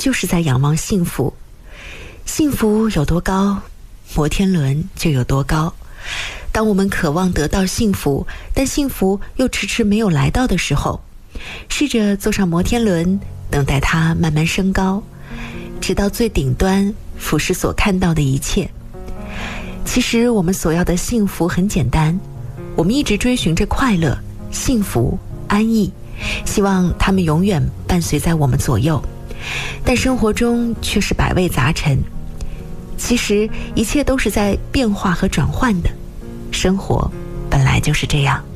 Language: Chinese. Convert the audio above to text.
就是在仰望幸福。幸福有多高，摩天轮就有多高。当我们渴望得到幸福，但幸福又迟迟没有来到的时候，试着坐上摩天轮，等待它慢慢升高，直到最顶端，俯视所看到的一切。其实我们所要的幸福很简单，我们一直追寻着快乐、幸福、安逸，希望它们永远伴随在我们左右。但生活中却是百味杂陈，其实一切都是在变化和转换的，生活本来就是这样。